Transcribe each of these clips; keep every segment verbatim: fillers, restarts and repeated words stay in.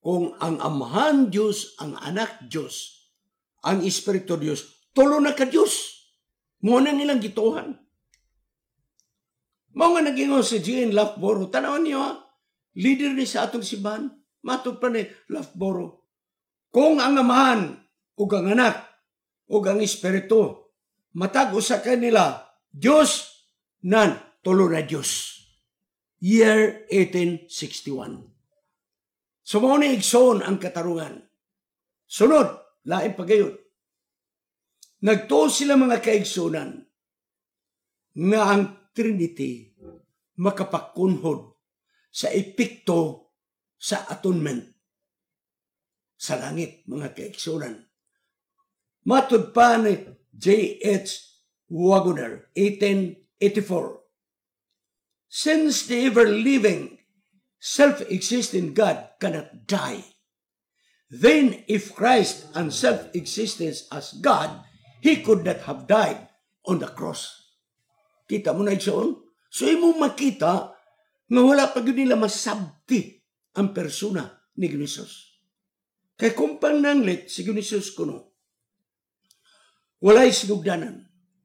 kung ang Amahan Diyos, ang Anak Diyos, ang Espiritu Diyos, tulo na ka Diyos. Muna nilang gituhan. Mao nga naging si G N Lafboro. Tanawan niyo ha, leader ni sa atong simbahan. Matod pa ni Lafboro. Kung ang Amahan, o ang Anak, o ang Espiritu, matag usa kanila, Diyos, nan, tulo na Diyos. Year eighteen sixty-one. So, mao ni igsoon ang katarungan. Sunod, lain pagayon. Nagtuo sila mga kaigsunan nga ang Trinity makapakunhod sa epekto sa atonement sa langit, mga kaigsunan. Matud pa ni J H Wagoner, eighteen eighty-four. Since the ever-living, self-existing God cannot die, then if Christ and self-existence as God, He could not have died on the cross. Kita mo na igsoon? So, imo makita nga wala pa yun nila masabti ang persona ni Jesus. Kaya kung pananglit si Jesus kuno, walay sinugdanan.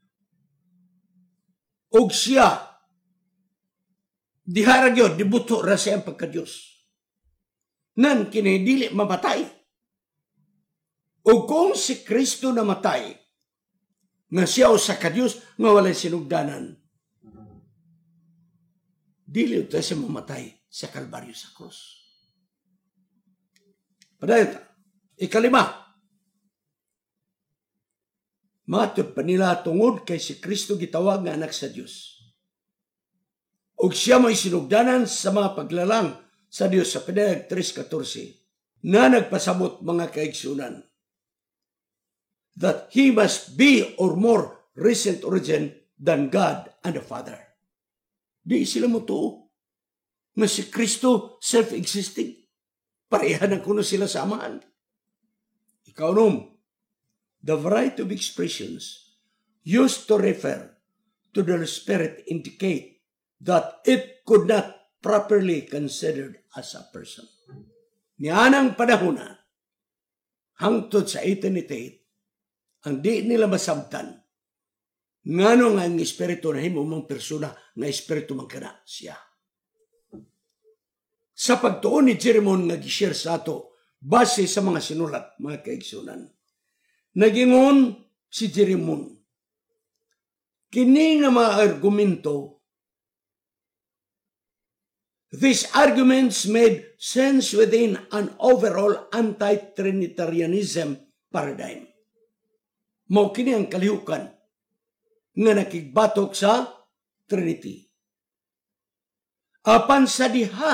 Og siya, diharag yun, dibuto ra siya ang pagka-Diyos. Nan kinidili mamatay. O kung si Kristo namatay, nga siya o sa ka-Diyos, nga walay sinugdanan, dili ito siya mamatay sa Kalbaryo sa krus. Padayon ta, ikalima, matod pa nila tungod kay si Kristo gitawag nga anak sa Diyos. Og siya may sinugdanan sa mga paglalang sa Diyos sa Pinayag three fourteen na nagpasabot mga kaigsunan that He must be or more recent origin than God and the Father. Di sila mo to na si Kristo self-existing. Parehan ang kuno sila sa Amahan. Ikaw nung, the variety of expressions used to refer to the Spirit indicate that it could not properly considered as a person. Nianang panahon na, hangtod sa eighteen eighty-eight, ang di nila masabtan, ngano nga ang Espiritu na himo mong persona, nga Espiritu man kana siya. Sa pagtuon ni Jeremon nga gishare sa ato, base sa mga sinulat, mga kaigsunan, nagingon si Jeremon, kini nga mga argumento, these arguments made sense within an overall anti-Trinitarianism paradigm. Mao kini ang kalihukan nga nakigbatok sa Trinity. Apan sa diha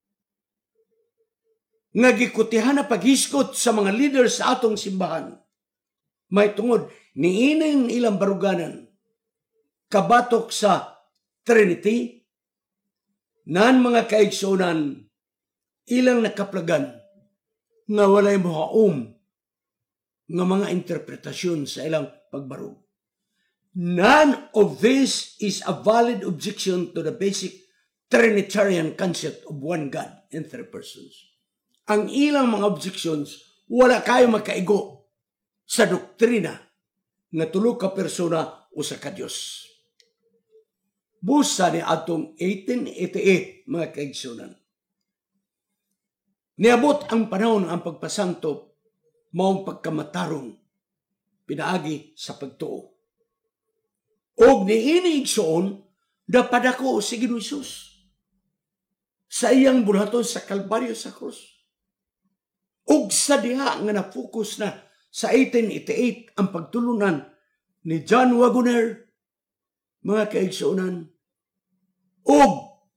nga gikutihan na paghiskot sa mga leaders sa atong simbahan, may tungod niining ilang baruganan kabatok sa Trinity, nan mga kaigsunan ilang nakaplagan nga walay mohaom nga mga interpretasyon sa ilang pagbarug. None of this is a valid objection to the basic Trinitarian concept of one God in three persons. Ang ilang mga objections, wala kayo makaigo sa doktrina nga tulo ka persona o sa ka-Diyos. Busa ni atong eighteen eighty-eight, mga kaigsunan. Niabot ang panahon ang pagpasanto, maong pagkamatarong, pinaagi sa pagtuo. Og niini igsoon, dapadako si Ginoong Hesus sa iyang buhaton sa Kalbaryo sa krus. Og sa diha nga na-focus na sa eighteen eighty-eight ang pagtulunan ni John Wagoner, mga kaigsunan, og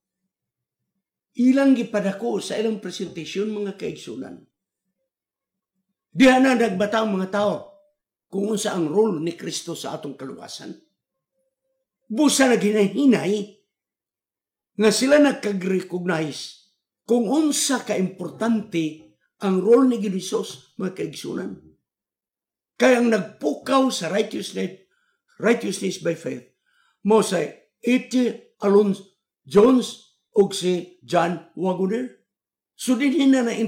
ilang gipadako sa ilang presentasyon, mga kaigsunan. Diha na nagbatang mga tao kung unsa ang role ni Kristo sa atong kaluwasan. Busa na ginahinay nga sila nagkag-recognize kung unsa ka-importante ang role ni Ginoong, mga kaigsunan. Kaya ang nagpukaw sa righteousness, righteousness by faith, mo sa H. Alonzo Jones o si John Wagoner. So din na na